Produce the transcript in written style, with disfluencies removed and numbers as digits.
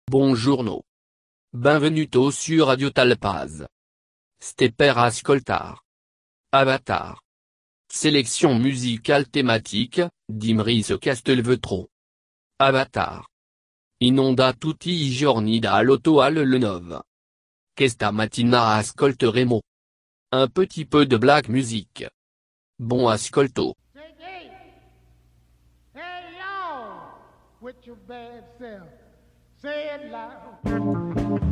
Buongiorno. Benvenuto su Radio Talpaz. Ste per ascoltar. Avatar. Sélection musicale thématique, d'Imrice Castelvetro. Avatar. Inonda tutti I giorni dall'otto alle 9. Questa mattina ascolteremo un petit peu de black music. Bon ascolto. Hey, y'all, with your bad self. Say it loud.